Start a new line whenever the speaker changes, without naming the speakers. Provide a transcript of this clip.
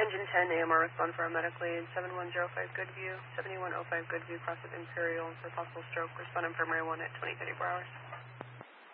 Engine 10, AMR respond for our medical aid. 7105 Goodview, 7105 Goodview, cross with Imperial for possible stroke. Respond infirmary 1 at 2034 hours.